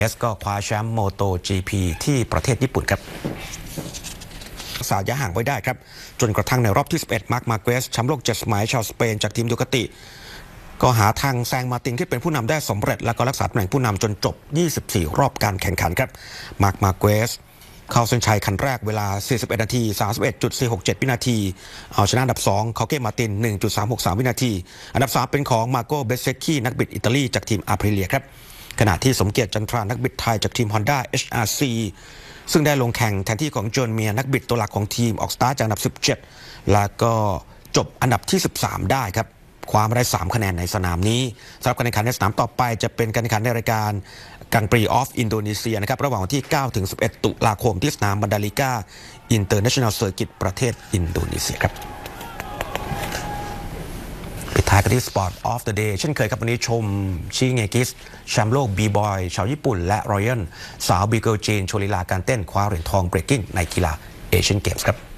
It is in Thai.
ก็คว้าแชมป์โมโต GP ที่ประเทศญี่ปุ่นครับรักษาระยะห่างไว้ได้ครับจนกระทั่งในรอบที่ 11 มาร์ค มาร์เกสแชมป์โลก7 สมัยชาวสเปนจากทีมดูคาติก็หาทางแซงมาร์ตินขึ้นเป็นผู้นำได้สำเร็จแล้วก็รักษาตำแหน่งผู้นำจนจบ 24 รอบการแข่งขันครับมาร์ค มาร์เกสเข้าเส้นชัยคันแรกเวลา 41 นาที 31.467 วินาทีเอาชนะอันดับ 2 เขาเก้ มาร์ติน 1.363 วินาทีอันดับ 3 เป็นของมาโก เบเซคีนักบิดอิตาลีจากทีมอาพริเลียครับขณะที่สมเกียรติจันทรานักบิดไทยจากทีม Honda HRC ซึ่งได้ลงแข่งแทนที่ของโจนเมียนักบิดตัวหลักของทีมออกสตาร์ทจากอันดับ 17 แล้วก็จบอันดับที่ 13 ได้ครับคว้ามาได้ 3 คะแนนในสนามนี้สำหรับการแข่งขันในสนามต่อไปจะเป็นการแข่งขันในรายการกังปรีออฟอินโดนีเซียนะครับระหว่างวันที่ 9 ถึง 11 ตุลาคมที่สนามบันดาลิกาอินเตอร์เนชั่นแนลเซอร์กิตประเทศอินโดนีเซียครับปิดท้ายกันที่ Sport of the Day เช่นเคยครับวันนี้ชมชิเงกิสแชมป์โลกบีบอยชาวญี่ปุ่นและรอยัลสาวบีเกิลจีนโชลิลาการเต้นคว้าเหรียญทองเบรกกิ้งในกีฬาเอเชียนเกมส์ครับ